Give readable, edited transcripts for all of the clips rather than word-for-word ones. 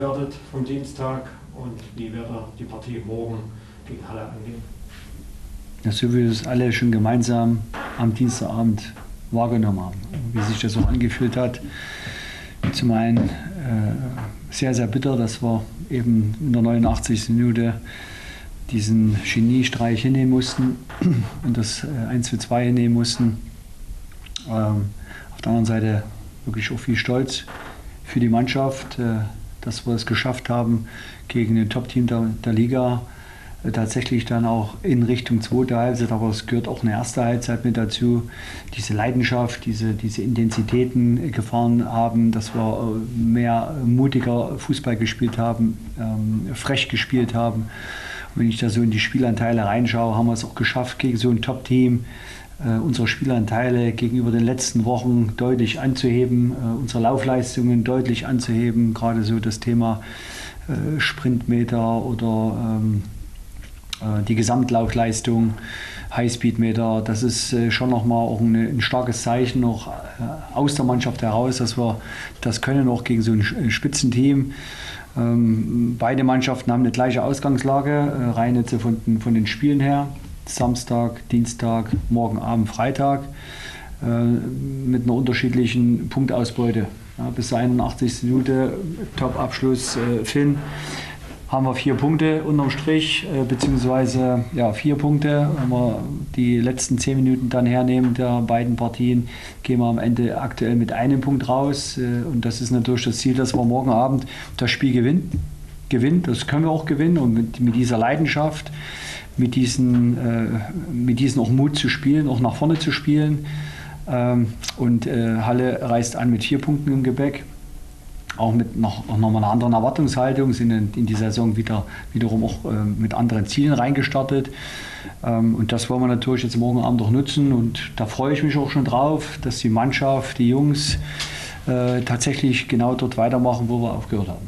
Werdet vom Dienstag und wie wird die Partie morgen gegen Halle angehen? Ja, so wie wir es alle schon gemeinsam am Dienstagabend wahrgenommen haben, wie sich das auch angefühlt hat. Zum einen sehr, sehr bitter, dass wir eben in der 89. Minute diesen Geniestreich hinnehmen mussten und das 1:2 hinnehmen mussten. Auf der anderen Seite wirklich auch viel Stolz für die Mannschaft, dass wir es geschafft haben, gegen ein Top-Team der Liga tatsächlich dann auch in Richtung zweite Halbzeit, aber es gehört auch eine erste Halbzeit mit dazu, diese Leidenschaft, diese Intensitäten gefahren haben, dass wir mehr mutiger Fußball gespielt haben, frech gespielt haben. Und wenn ich da so in die Spielanteile reinschaue, haben wir es auch geschafft, gegen so ein Top-Team unsere Spielanteile gegenüber den letzten Wochen deutlich anzuheben, unsere Laufleistungen deutlich anzuheben, gerade so das Thema Sprintmeter oder die Gesamtlaufleistung, Highspeedmeter, das ist schon nochmal auch ein starkes Zeichen noch aus der Mannschaft heraus, dass wir das können, auch gegen so ein Spitzenteam. Beide Mannschaften haben eine gleiche Ausgangslage, rein jetzt von den Spielen her. Samstag, Dienstag, morgen Abend, Freitag mit einer unterschiedlichen Punktausbeute. Ja, bis zur 81. Minute, Top-Abschluss Finn, haben wir 4 Punkte unterm Strich, beziehungsweise 4 Punkte. Wenn wir die letzten 10 Minuten dann hernehmen der beiden Partien, gehen wir am Ende aktuell mit 1 Punkt raus. Und das ist natürlich das Ziel, dass wir morgen Abend das Spiel gewinnen. Das können wir auch gewinnen und mit dieser Leidenschaft, mit diesen auch Mut zu spielen, auch nach vorne zu spielen. Und Halle reist an mit 4 Punkten im Gepäck, auch mit noch mal einer anderen Erwartungshaltung, sind in die Saison wiederum auch mit anderen Zielen reingestartet. Und das wollen wir natürlich jetzt morgen Abend auch nutzen und da freue ich mich auch schon drauf, dass die Mannschaft, die Jungs tatsächlich genau dort weitermachen, wo wir aufgehört haben.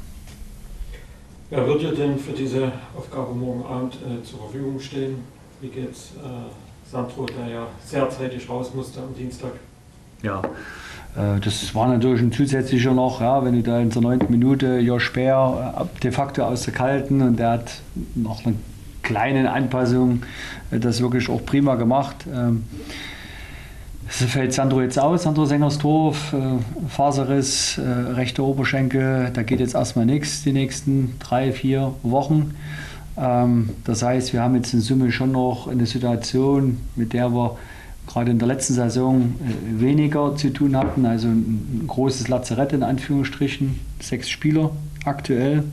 Wer wird dir denn für diese Aufgabe morgen Abend zur Verfügung stehen? Wie geht's Sandro, der ja sehr zeitig raus musste am Dienstag? Ja, das war natürlich ein zusätzlicher noch, ja, wenn du da in der 9. Minute Josh Speer de facto aus der Kalten und der hat noch eine kleine Anpassung, das wirklich auch prima gemacht. Es fällt Sandro jetzt aus, Sandro Sengersdorf, Faserriss, rechter Oberschenkel, da geht jetzt erstmal nichts die nächsten 3-4 Wochen. Das heißt, wir haben jetzt in Summe schon noch eine Situation, mit der wir gerade in der letzten Saison weniger zu tun hatten, also ein großes Lazarett in Anführungsstrichen, 6 Spieler aktuell.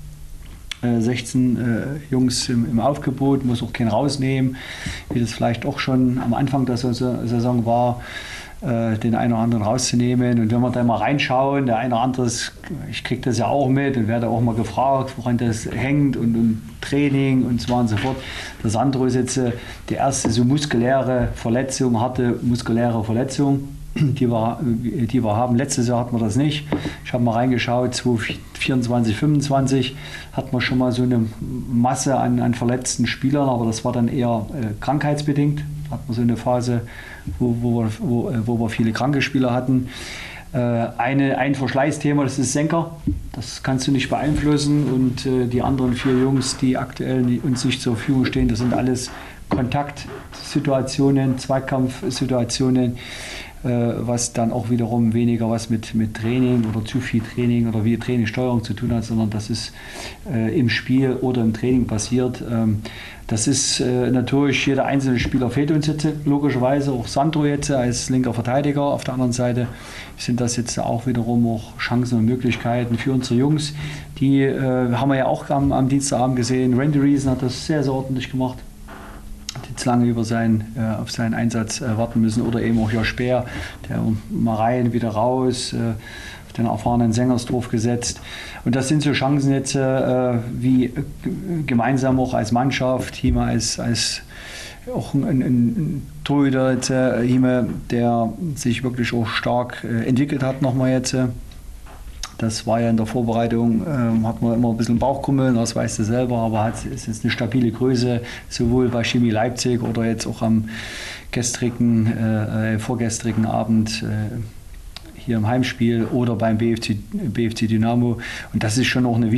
16 Jungs im Aufgebot, muss auch keinen rausnehmen, wie das vielleicht auch schon am Anfang der Saison war, den einen oder anderen rauszunehmen. Und wenn wir da mal reinschauen, der eine oder andere, ich kriege das ja auch mit und werde auch mal gefragt, woran das hängt und Training und so weiter und so fort. Der Sandro ist jetzt die erste so harte muskuläre Verletzung, die wir haben. Letztes Jahr hatten wir das nicht. Ich habe mal reingeschaut, 2024, 2025 hatten wir schon mal so eine Masse an verletzten Spielern, aber das war dann eher krankheitsbedingt. Hatten wir so eine Phase, wo wir viele kranke Spieler hatten. Ein Verschleißthema, das ist Senker. Das kannst du nicht beeinflussen. Und die anderen 4 Jungs, die aktuell uns nicht zur Verfügung stehen, das sind alles Kontaktsituationen, Zweikampfsituationen, was dann auch wiederum weniger was mit Training oder zu viel Training oder wie Trainingssteuerung zu tun hat, sondern das ist im Spiel oder im Training passiert. Das ist natürlich, jeder einzelne Spieler fehlt uns jetzt logischerweise, auch Sandro jetzt als linker Verteidiger. Auf der anderen Seite sind das jetzt auch wiederum auch Chancen und Möglichkeiten für unsere Jungs. Die haben wir ja auch am Dienstagabend gesehen. Randy Reason hat das sehr, sehr ordentlich gemacht. Jetzt lange auf seinen Einsatz warten müssen, oder eben auch Josh Speer, der mal rein, wieder raus, auf den erfahrenen Sengersdorf gesetzt. Und das sind so Chancen jetzt, wie gemeinsam auch als Mannschaft, Hime als auch ein Torhüter, Hime, der sich wirklich auch stark entwickelt hat, nochmal jetzt. Das war ja in der Vorbereitung, hat man immer ein bisschen Bauchkrummeln, das weißt du selber, aber ist jetzt eine stabile Größe, sowohl bei Chemie Leipzig oder jetzt auch am vorgestrigen Abend hier im Heimspiel oder beim BFC Dynamo. Und das ist schon auch eine